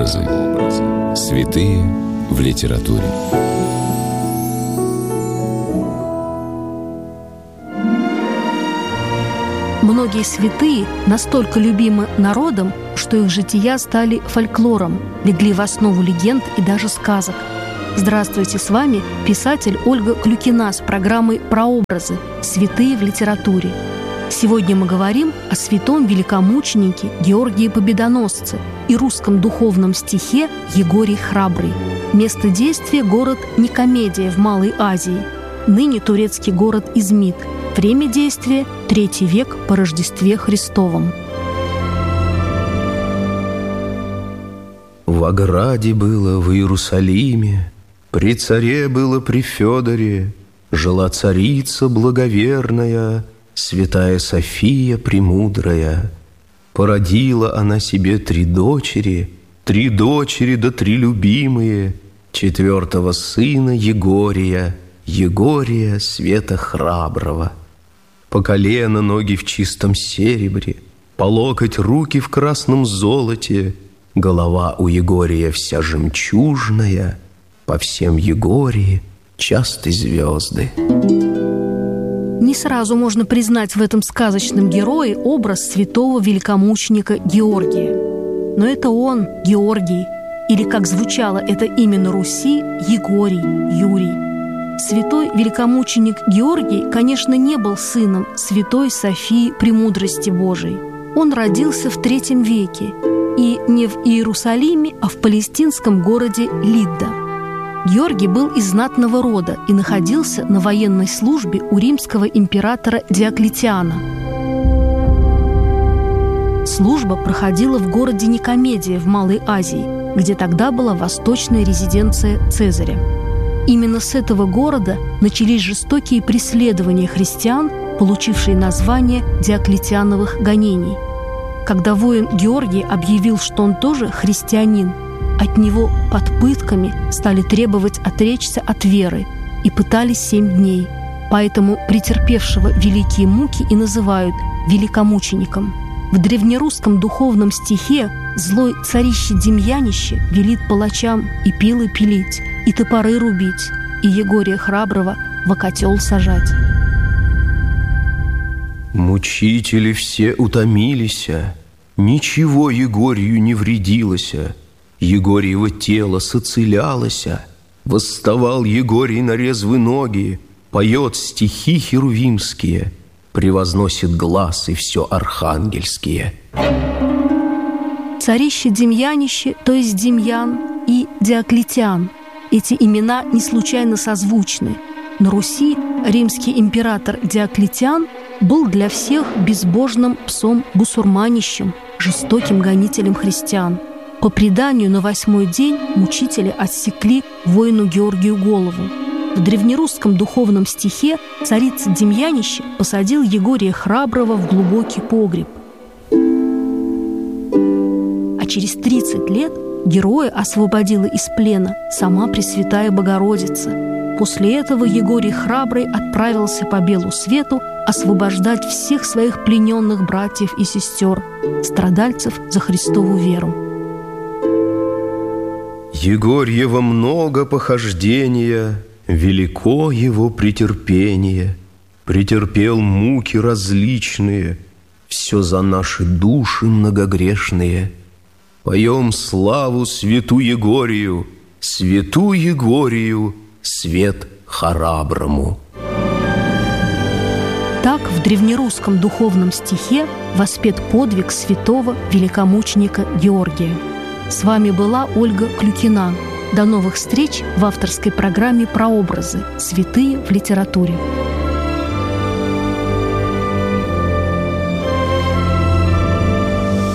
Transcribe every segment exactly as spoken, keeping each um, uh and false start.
Прообразы. Святые в литературе. Многие святые настолько любимы народом, что их жития стали фольклором, легли в основу легенд и даже сказок. Здравствуйте, с вами писатель Ольга Клюкина с программой «Прообразы. Святые в литературе». Сегодня мы говорим о святом великомученике Георгии Победоносце и русском духовном стихе Егорий Храбрый. Место действия – город Никомедия в Малой Азии, ныне турецкий город Измит. Время действия – третий век по Рождестве Христовом. В ограде было в Иерусалиме, при царе было при Федоре, жила царица благоверная, святая София премудрая. Породила она себе три дочери, три дочери да три любимые, четвертого сына Егория, Егория света храброго. По колено ноги в чистом серебре, по локоть руки в красном золоте, голова у Егория вся жемчужная, по всем Егории часты звезды. Не сразу можно признать в этом сказочном герое образ святого великомученика Георгия. Но это он, Георгий, или, как звучало это имя на Руси, Егорий, Юрий. Святой великомученик Георгий, конечно, не был сыном святой Софии Премудрости Божией. Он родился в третьем веке, и не в Иерусалиме, а в палестинском городе Лидда. Георгий был из знатного рода и находился на военной службе у римского императора Диоклетиана. Служба проходила в городе Никомедия в Малой Азии, где тогда была восточная резиденция Цезаря. Именно с этого города начались жестокие преследования христиан, получившие название Диоклетиановых гонений. Когда воин Георгий объявил, что он тоже христианин, от него под пытками стали требовать отречься от веры и пытались семь дней. Поэтому претерпевшего великие муки и называют великомучеником. В древнерусском духовном стихе злой царище Демьянище велит палачам и пилы пилить, и топоры рубить, и Егория Храброго во котел сажать. Мучители все утомилися, ничего Егорию не вредилося. Егорьево тело соцелялося, восставал Егорий на резвы ноги, поет стихи херувимские, превозносит глас и все архангельские. Царище Демьянище, то есть Демьян, и Диоклетиан. Эти имена не случайно созвучны. На Руси римский император Диоклетиан был для всех безбожным псом-бусурманищем, жестоким гонителем христиан. По преданию, на восьмой день мучители отсекли воину Георгию голову. В древнерусском духовном стихе царица Демьянище посадил Егория Храброго в глубокий погреб. А через тридцать лет героя освободила из плена сама Пресвятая Богородица. После этого Егорий Храбрый отправился по белу свету освобождать всех своих плененных братьев и сестер, страдальцев за Христову веру. Егорьево много похождения, велико его претерпение. Претерпел муки различные, все за наши души многогрешные. Поем славу святу Егорию, святу Егорию, свет храброму. Так в древнерусском духовном стихе воспет подвиг святого великомученика Георгия. С вами была Ольга Клюкина. До новых встреч в авторской программе «Прообразы. Святые в литературе».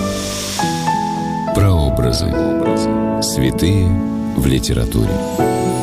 Прообразы. Святые в литературе.